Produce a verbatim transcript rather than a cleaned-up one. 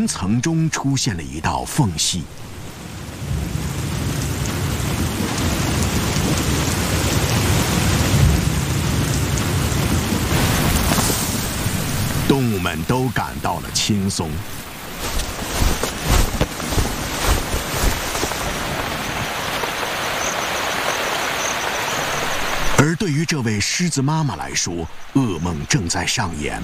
层中出现了一道缝隙。动物们都感到了轻松。而对于这位狮子妈妈来说，噩梦正在上演。